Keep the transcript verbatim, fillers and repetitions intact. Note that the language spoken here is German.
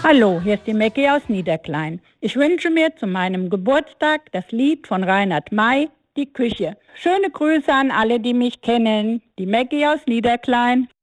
Hallo, hier ist die Mecki aus Niederklein. Ich wünsche mir zu meinem Geburtstag das Lied von Reinhard May, Die Küche. Schöne Grüße an alle, die mich kennen. Die Mecki aus Niederklein.